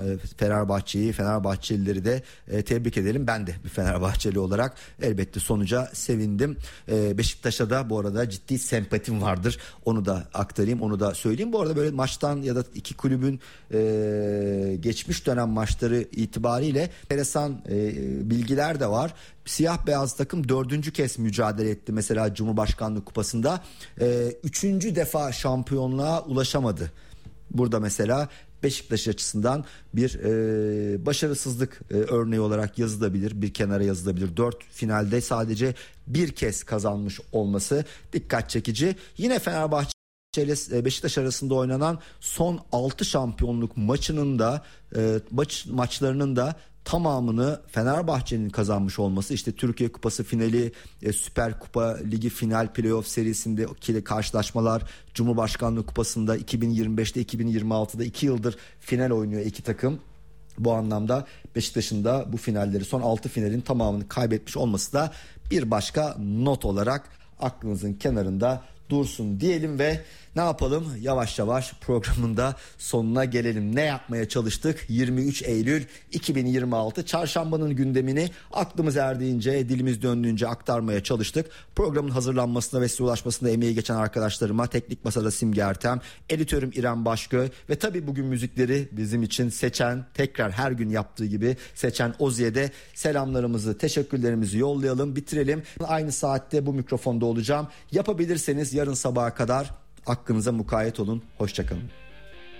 Fenerbahçe'yi, Fenerbahçelileri de tebrik edelim. Ben de bir Fenerbahçeli olarak elbette sonuca sevindim. Beşiktaş'a da bu arada ciddi sempatim vardır. Onu da aktarayım, onu da söyleyeyim. Bu arada böyle maçtan ya da iki kulübün geçmiş dönem maçları itibariyle enteresan bilgiler de var. Siyah beyaz takım 4. kez mücadele etti mesela Cumhurbaşkanlığı Kupası'nda. 3. defa şampiyonluğa ulaşamadı. Burada mesela Beşiktaş açısından bir başarısızlık örneği olarak yazılabilir, bir kenara yazılabilir. 4 finalde sadece bir kez kazanmış olması dikkat çekici. Yine Fenerbahçe ile Beşiktaş arasında oynanan son 6 şampiyonluk maçının da maçlarının da tamamını Fenerbahçe'nin kazanmış olması, işte Türkiye Kupası finali, Süper Kupa Ligi final playoff serisindeki karşılaşmalar, Cumhurbaşkanlığı Kupası'nda 2025'te 2026'da 2 yıldır final oynuyor iki takım. Bu anlamda Beşiktaş'ın da bu finalleri, son 6 finalin tamamını kaybetmiş olması da bir başka not olarak aklınızın kenarında dursun diyelim ve ne yapalım, yavaş yavaş programın da sonuna gelelim. Ne yapmaya çalıştık? 23 Eylül 2026 çarşambanın gündemini aklımız erdiğince, dilimiz döndüğünce aktarmaya çalıştık. Programın hazırlanmasına ve size ulaşmasında emeği geçen arkadaşlarıma, teknik masada Simge Ertem, editörüm İrem Başgö ve tabii bugün müzikleri bizim için seçen, tekrar her gün yaptığı gibi seçen Ozi'ye de selamlarımızı, teşekkürlerimizi yollayalım, bitirelim. Aynı saatte bu mikrofonda olacağım. Yapabilirseniz yarın sabaha kadar aklınıza mukayyet olun. Hoşça kalın.